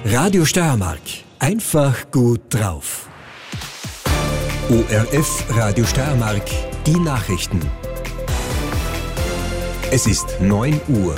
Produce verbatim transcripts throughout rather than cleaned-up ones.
Radio Steiermark. Einfach gut drauf. O R F Radio Steiermark. Die Nachrichten. Es ist neun Uhr.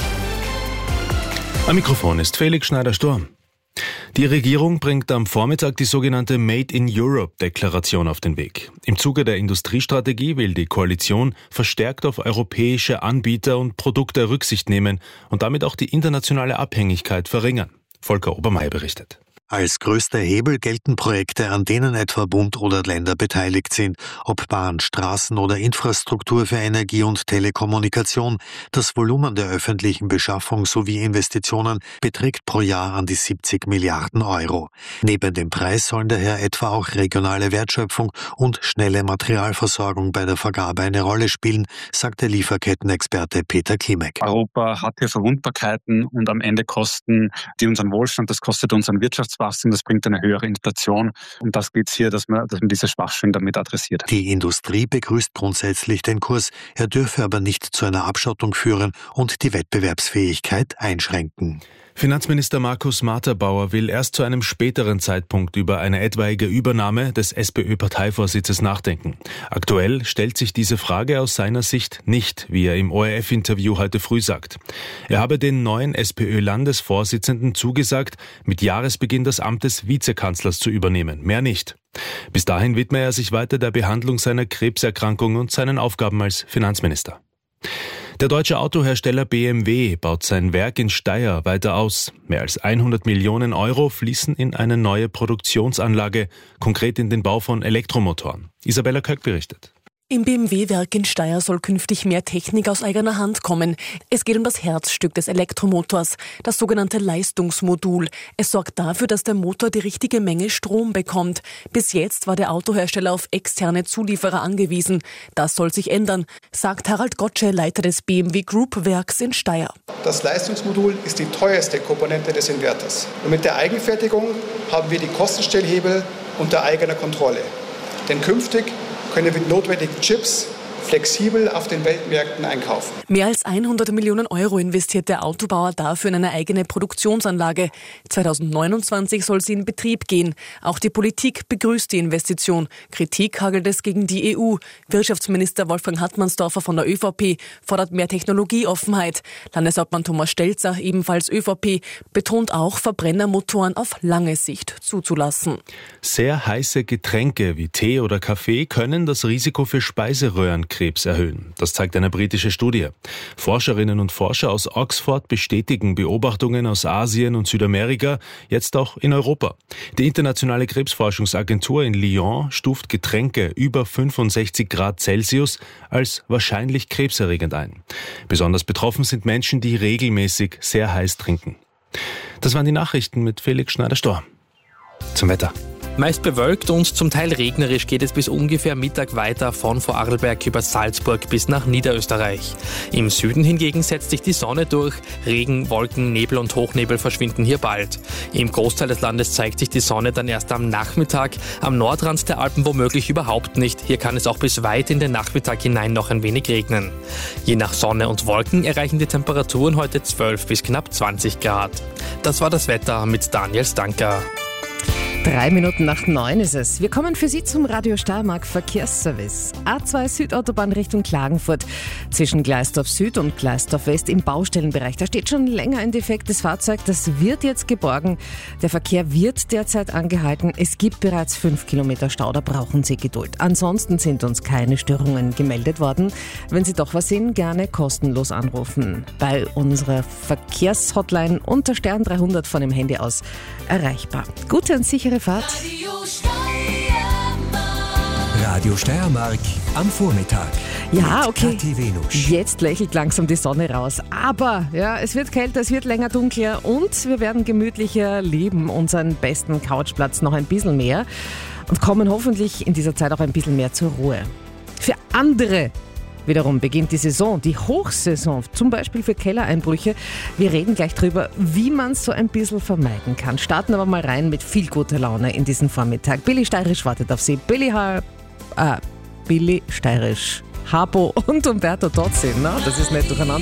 Am Mikrofon ist Felix Schneider-Sturm. Die Regierung bringt am Vormittag die sogenannte Made in Europe-Deklaration auf den Weg. Im Zuge der Industriestrategie will die Koalition verstärkt auf europäische Anbieter und Produkte Rücksicht nehmen und damit auch die internationale Abhängigkeit verringern. Volker Obermeier berichtet. Als größter Hebel gelten Projekte, an denen etwa Bund oder Länder beteiligt sind, ob Bahn, Straßen oder Infrastruktur für Energie und Telekommunikation. Das Volumen der öffentlichen Beschaffung sowie Investitionen beträgt pro Jahr an die siebzig Milliarden Euro. Neben dem Preis sollen daher etwa auch regionale Wertschöpfung und schnelle Materialversorgung bei der Vergabe eine Rolle spielen, sagt der Lieferkettenexperte Peter Klimek. Europa hat hier Verwundbarkeiten und am Ende kosten die unseren Wohlstand, das kostet unseren Wirtschaftswachstum. Das bringt eine höhere Inflation. Und das geht es hier, dass man, dass man diese Schwachstellen damit adressiert. Die Industrie begrüßt grundsätzlich den Kurs. Er dürfe aber nicht zu einer Abschottung führen und die Wettbewerbsfähigkeit einschränken. Finanzminister Markus Marterbauer will erst zu einem späteren Zeitpunkt über eine etwaige Übernahme des SPÖ-Parteivorsitzes nachdenken. Aktuell stellt sich diese Frage aus seiner Sicht nicht, wie er im O R F-Interview heute früh sagt. Er habe den neuen SPÖ-Landesvorsitzenden zugesagt, mit Jahresbeginn das Amt des Vizekanzlers zu übernehmen, mehr nicht. Bis dahin widme er sich weiter der Behandlung seiner Krebserkrankung und seinen Aufgaben als Finanzminister. Der deutsche Autohersteller B M W baut sein Werk in Steyr weiter aus. Mehr als hundert Millionen Euro fließen in eine neue Produktionsanlage, konkret in den Bau von Elektromotoren. Isabella Köck berichtet. Im B M W-Werk in Steyr soll künftig mehr Technik aus eigener Hand kommen. Es geht um das Herzstück des Elektromotors, das sogenannte Leistungsmodul. Es sorgt dafür, dass der Motor die richtige Menge Strom bekommt. Bis jetzt war der Autohersteller auf externe Zulieferer angewiesen. Das soll sich ändern, sagt Harald Gotsche, Leiter des B M W Group-Werks in Steyr. Das Leistungsmodul ist die teuerste Komponente des Inverters. Und mit der Eigenfertigung haben wir die Kostenstellhebel unter eigener Kontrolle. Denn künftig können wir mit notwendigen Chips flexibel auf den Weltmärkten einkaufen. Mehr als hundert Millionen Euro investiert der Autobauer dafür in eine eigene Produktionsanlage. zweitausendneunundzwanzig soll sie in Betrieb gehen. Auch die Politik begrüßt die Investition. Kritik hagelt es gegen die E U. Wirtschaftsminister Wolfgang Hartmannsdorfer von der ÖVP fordert mehr Technologieoffenheit. Landeshauptmann Thomas Stelzer, ebenfalls ÖVP, betont auch, Verbrennermotoren auf lange Sicht zuzulassen. Sehr heiße Getränke wie Tee oder Kaffee können das Risiko für Speiseröhren Krebs erhöhen. Das zeigt eine britische Studie. Forscherinnen und Forscher aus Oxford bestätigen Beobachtungen aus Asien und Südamerika, jetzt auch in Europa. Die internationale Krebsforschungsagentur in Lyon stuft Getränke über fünfundsechzig Grad Celsius als wahrscheinlich krebserregend ein. Besonders betroffen sind Menschen, die regelmäßig sehr heiß trinken. Das waren die Nachrichten mit Felix Schneider-Sturm. Zum Wetter. Meist bewölkt und zum Teil regnerisch geht es bis ungefähr Mittag weiter von Vorarlberg über Salzburg bis nach Niederösterreich. Im Süden hingegen setzt sich die Sonne durch. Regen, Wolken, Nebel und Hochnebel verschwinden hier bald. Im Großteil des Landes zeigt sich die Sonne dann erst am Nachmittag, am Nordrand der Alpen womöglich überhaupt nicht. Hier kann es auch bis weit in den Nachmittag hinein noch ein wenig regnen. Je nach Sonne und Wolken erreichen die Temperaturen heute zwölf bis knapp zwanzig Grad. Das war das Wetter mit Daniel Stanker. Drei Minuten nach neun ist es. Wir kommen für Sie zum Radio Steiermark Verkehrsservice. A zwei Südautobahn Richtung Klagenfurt. Zwischen Gleisdorf Süd und Gleisdorf West im Baustellenbereich. Da steht schon länger ein defektes Fahrzeug. Das wird jetzt geborgen. Der Verkehr wird derzeit angehalten. Es gibt bereits fünf Kilometer Stau. Da brauchen Sie Geduld. Ansonsten sind uns keine Störungen gemeldet worden. Wenn Sie doch was sehen, gerne kostenlos anrufen. Bei unserer Verkehrshotline unter Stern dreihundert von dem Handy aus erreichbar. Gute und sichere Fahrt. Radio Steiermark am Vormittag. Ja, okay. Kathi Venusch. Jetzt lächelt langsam die Sonne raus. Aber ja, es wird kälter, es wird länger dunkler und wir werden gemütlicher leben, unseren besten Couchplatz noch ein bisschen mehr und kommen hoffentlich in dieser Zeit auch ein bisschen mehr zur Ruhe. Für andere wiederum beginnt die Saison, die Hochsaison, zum Beispiel für Kellereinbrüche. Wir reden gleich drüber, wie man es so ein bisschen vermeiden kann. Starten aber mal rein mit viel guter Laune in diesen Vormittag. Billy Steirisch wartet auf Sie. Billy, ha- äh, Billy Steirisch, Harpo und Umberto Tozzi. Na, das ist nicht durcheinander.